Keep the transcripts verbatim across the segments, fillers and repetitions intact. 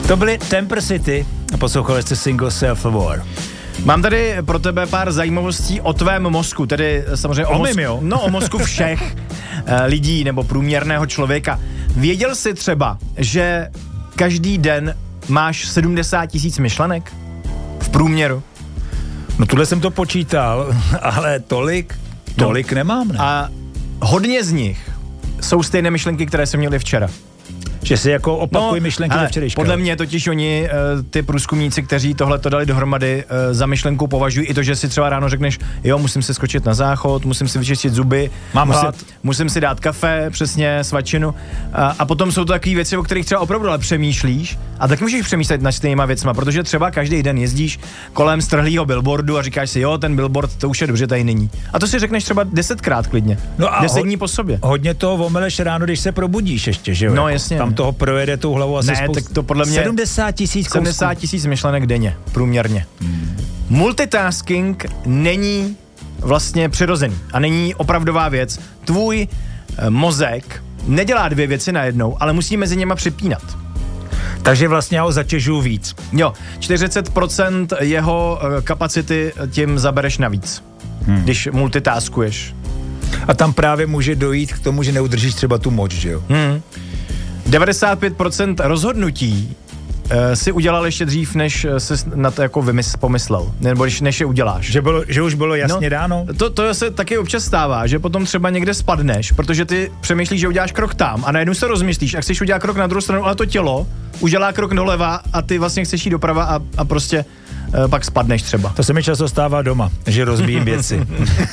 To byly Temper City a poslouchali jste single Self War. Mám tady pro tebe pár zajímavostí o tvém mozku, tedy samozřejmě o, mozku, jo. no, o mozku všech lidí nebo průměrného člověka. Věděl jsi třeba, že každý den máš sedmdesát tisíc myšlenek v průměru? No tuhle jsem to počítal, ale tolik, tolik no. nemám, ne? A hodně z nich jsou stejné myšlenky, které jsem měl včera. Že si jako opakují no, myšlenky ze včerejška. Podle mě totiž oni, ty průzkumníci, kteří tohle to dali dohromady, za myšlenku považují i to, že si třeba ráno řekneš, jo, musím se skočit na záchod, musím si vyčistit zuby, mám musím, hlad. musím si dát kafe, přesně, svačinu. A, a potom jsou to takové věci, o kterých třeba opravdu ale přemýšlíš a tak můžeš přemýšlet nad stejnýma věcma, protože třeba každý den jezdíš kolem strhlýho billboardu a říkáš si, jo, ten billboard, to už je dobře, tady není. A to si řekneš třeba desetkrát klidně. No a deset dní po sobě. Hodně to omeleš ráno, když se probudíš ještě, že jo? No jako, jasně. Tam toho projede tou hlavou asi ne, spoustu. Tak to podle mě sedmdesát tisíc sedmdesát tisíc myšlenek denně, průměrně. Hmm. Multitasking není vlastně přirozený a není opravdová věc. Tvůj eh, mozek nedělá dvě věci najednou, ale musí mezi něma přepínat. Takže vlastně já ho zatěžuju víc. Jo, čtyřicet procent jeho eh, kapacity tím zabereš navíc, hmm. když multitaskuješ. A tam právě může dojít k tomu, že neudržíš třeba tu moč, že jo? Hmm. devadesát pět procent rozhodnutí uh, si udělal ještě dřív, než jsi na to jako vymys, pomyslel, nebo když, než je uděláš. Že, bylo, že už bylo jasně no, dáno? To, to se taky občas stává, že potom třeba někde spadneš, protože ty přemýšlíš, že uděláš krok tam a najednou se rozmyslíš a chceš udělat krok na druhou stranu, ale to tělo udělá krok doleva a ty vlastně chceš jít doprava a, a prostě uh, pak spadneš třeba. To se mi často stává doma, že rozbíjím věci.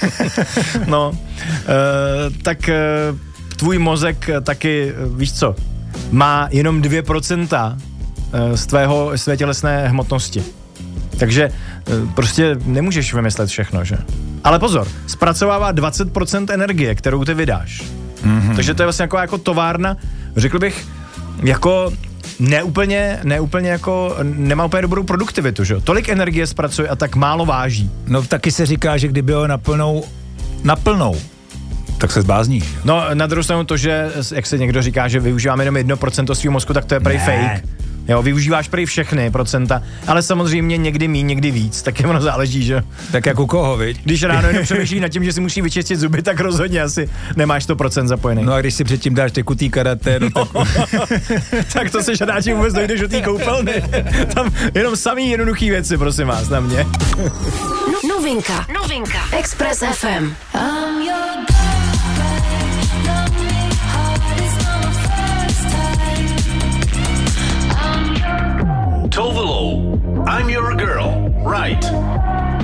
No, uh, tak uh, tvůj mozek taky, uh, víš co, má jenom dvě procenta z tvého, z tvé tělesné hmotnosti. Takže prostě nemůžeš vymyslet všechno, že? Ale pozor, zpracovává dvacet procent energie, kterou ty vydáš. Mm-hmm. Takže to je vlastně jako, jako továrna, řekl bych, jako neúplně, neúplně jako, nemá úplně dobrou produktivitu, že? Tolik energie zpracuje a tak málo váží. No taky se říká, že kdyby ho naplnou, naplnou, tak se zbázníš. No na druhou stranu to, že jak se někdo říká, že využíváme jenom jedno procento svého mozku, tak to je prej fake. Jo, využíváš prej všechny procenta, ale samozřejmě někdy míň, někdy víc, tak ono záleží, že? Tak jak u koho, viď? Když ráno jenom přemýšlíš nad tím, že si musí vyčistit zuby, tak rozhodně asi nemáš sto procent zapojený. No a když si předtím dáš tekutý karate, no, no tak... tak to se žádá, že vůbec dojdeš do té koupelny. Tam jenom samý jednoduchý věci, prosím vás, na mě. Novinka, novinka, Express F M. Tovolo, I'm your girl, right.